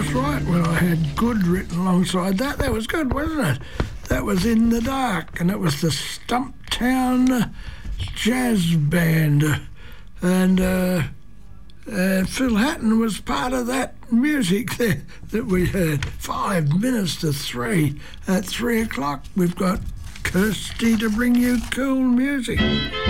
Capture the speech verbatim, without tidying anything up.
was right when I had Good written alongside that. That was good, wasn't it? That was In the Dark, and it was the Stumptown Jazz Band. And uh, uh, Phil Hatton was part of that music there that we heard. Five minutes to three. At three o'clock, we've got Kirsty to bring you cool music.